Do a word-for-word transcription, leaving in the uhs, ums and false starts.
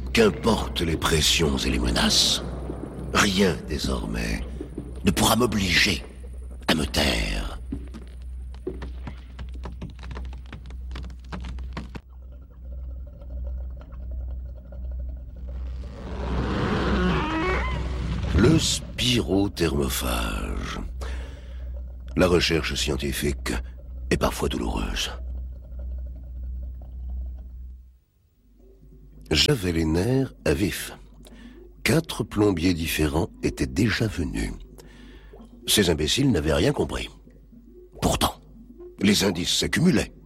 Qu'importent les pressions et les menaces, rien désormais ne pourra m'obliger à me taire. Le spirothermophage. La recherche scientifique est parfois douloureuse. J'avais les nerfs à vif. Quatre plombiers différents étaient déjà venus. Ces imbéciles n'avaient rien compris. Pourtant, les indices s'accumulaient.